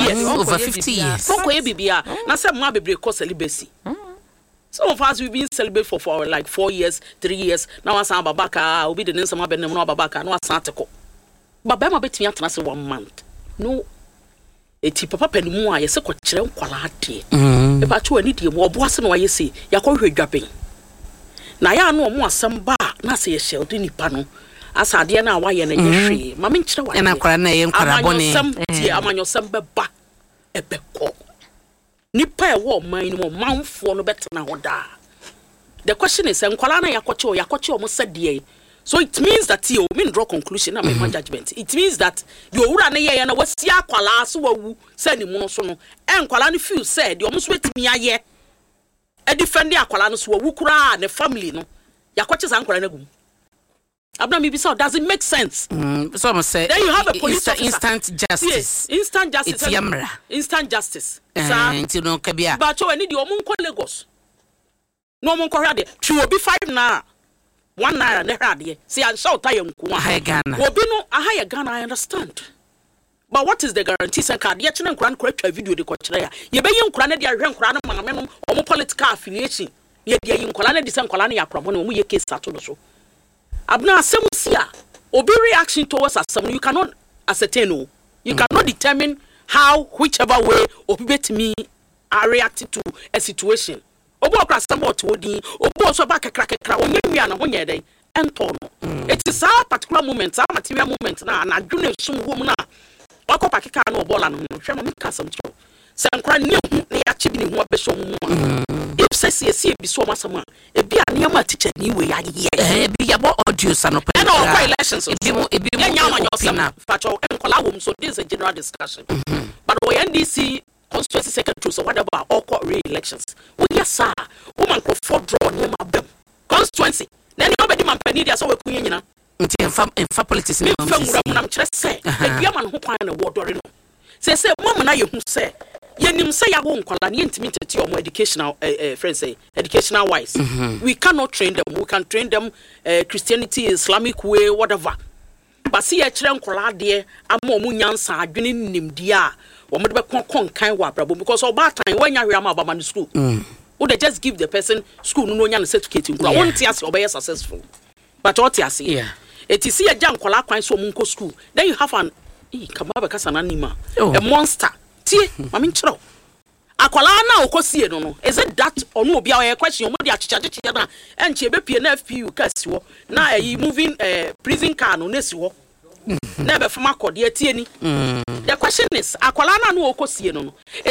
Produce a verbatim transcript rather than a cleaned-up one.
over fifty years. Foko ye bibia. Na say mo bebre ko celibacy. Some of us we've been celebrating for, for like four years, three years. Now asan babaka, obi de nsema be no babaka, no asan teko. Ba be ma betimi atena se one month. No. Eti papa panimu a yese ko kire nkwala ade. Mm. E ba cho ani die mo obo ase no waye se yakọ hwedwapen. Na ya no mo asem ba na se ye sheld nipa no. Asa ade na waye na ye hwe. Ma me nkire waye. Na kwara na ye nkwara bone. Tie amanyosem be ba ebekọ. Nipa e wo man ni mo manfo no betena ho da. The question is enkwala na yakọche o yakọche o mo sadie. So it means that you mean draw conclusion na make mm-hmm. judgment. It means that you owura na ye na wasi akwala so wawu say ni mu so no. Enkwala no feel said you almost wetimi aye. E defend akwala no so wawu kura na family no. Yakọche san kwala na gum. Abna me be so does it make sense? Mm, so I must say then you have a police officer. Instant justice. Yes, instant justice. It's yamra. Instant justice. Sa nti no ka bia. Ba cho ani di omun ko Lagos. No omun ko hade. Twi obi five naira. One naira ne hade. See an shout tie nku. Aha Ghana. Obi no aha Ghana I understand. But what is the guarantee say card? Ye chine nkran ko atwa video de ko kire ya. Ye be yi nkran na de ahwe nkran na mame no omun political affiliation. Ye de yi nkran na de say nkran na yakra no omun ye case ato no so. Abna asemusia obi reaction towards asem you cannot ascertain no you mm-hmm. cannot determine how whichever way obi betimi are reacting to a situation obo okra somebody odin obo so ba kekra kekra onye nwia na honye den ento no it is a particular moment a material moment na na dwune sum wo mu na okopa keka na obola no hwe ma ka sam tro se nkra ne hu ne ya chibi ne hu abeso mu if says yes e bi so masama e bi ane ma teacher ni we ya ye e bi ya bo audio sanopa and all elections e bi mo e bi mo nya ma nyosam facho enkola wo so this is a general discussion mm-hmm. But we N D C constituency secretary so whatever all court re-elections we yes sir woman ko for draw ni ma bem constituency then you be man pani dia so we kunye nyina nti enfa enfa politics ni ma mfamura na mkire se e bi ma no ho kwan na wo dore no se se mo na ye hu se yenim say ya go nkwala na yentimi tete o educational uh, uh, friends say educational wise mm-hmm. We cannot train them we can train them uh, Christianity Islamic way whatever but see ya kire nkwala de ama o mu nyansa adwene nimdi a o mo de be kon kan wa brabo because oba tan wanya hwe ama baba no school mm. Would they just give the person school no nya certificate nkwala won ti ase obey successful but what you see yeah it is see ya nkwala kwan so mu nko school then you have an eh kamaba kasa na nima oh. A monster tie mami nchiro akwala na okosie no no is it that onu obi a question mo de achicha achicha na enche be pie na F P U ka siwo na ayi moving uh, prison car no na siwo na be fama kode tie ni the question is akwala na no okosie no no